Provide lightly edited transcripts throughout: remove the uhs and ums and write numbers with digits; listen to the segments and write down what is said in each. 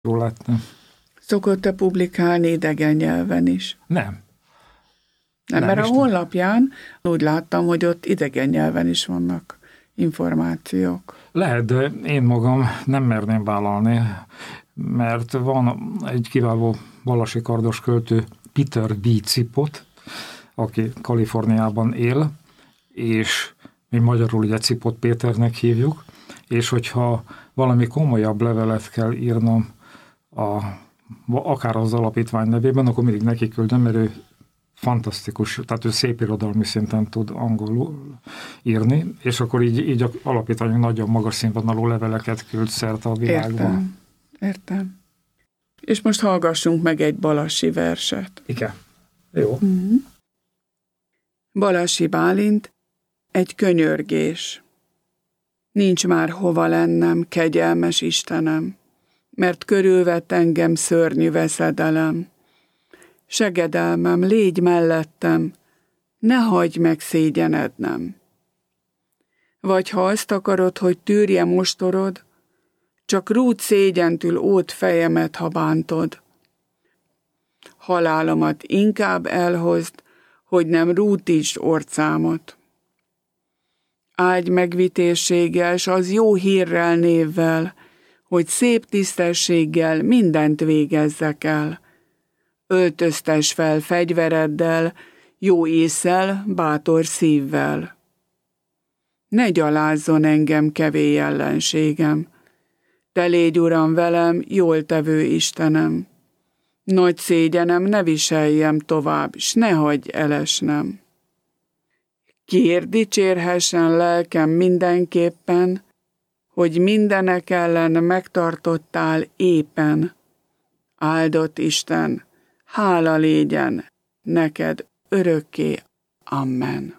Jól láttam. Szokott-e publikálni idegen nyelven is? Nem. Nem, mert a honlapján úgy láttam, hogy ott idegen nyelven is vannak információk. Lehet, de én magam nem merném vállalni, mert van egy kiváló valasi kardos költő, Peter B. Cipot, aki Kaliforniában él, és mi magyarul ugye Cipot Péternek hívjuk, és hogyha valami komolyabb levelet kell írnom akár az alapítvány nevében, akkor mindig neki küldöm, mert ő fantasztikus, tehát ő szép irodalmi szinten tud angolul írni, és akkor így az alapítványunk nagyon magas színvonalú leveleket küld szerte a világban. Értem. És most hallgassunk meg egy Balassi verset. Igen. Jó. Balassi Bálint, egy könyörgés. Nincs már hova lennem, kegyelmes Istenem, mert körülvett engem szörnyű veszedelem. Segedelmem, légy mellettem, ne hagyj meg szégyenednem. Vagy ha azt akarod, hogy tűrje mostorod, csak rúd szégyentül ód fejemet, ha bántod. Halálomat inkább elhozd, hogy nem rútítsd orcámot. Áldj megvitézséggel, s az jó hírrel névvel, hogy szép tisztességgel mindent végezzek el. Öltöztes fel fegyvereddel, jó ésszel, bátor szívvel. Ne gyalázzon engem kevély ellenségem, te légy, Uram, velem, jól tevő Istenem. Nagy szégyenem ne viseljem tovább, s ne hagyj elesnem. Kiért dicsérhessen lelkem mindenképpen, hogy mindenek ellen megtartottál éppen. Áldott Isten, hála légyen neked örökké. Amen.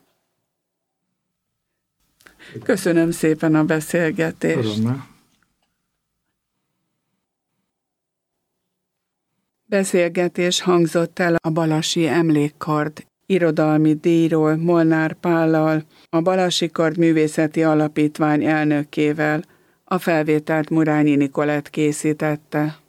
Köszönöm szépen a beszélgetést. Örömmel. Beszélgetés hangzott el a Balassi Emlékkard irodalmi díjról Molnár Pállal, a Balassi Kard Művészeti Alapítvány elnökével. A felvételt Murányi Nikolett készítette.